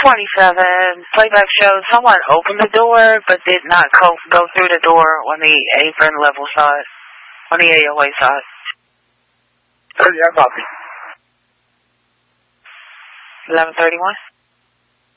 11:27, playback shows someone opened the door but did not go through the door on the apron level side, on the AOA side. Yeah, copy. 11:31.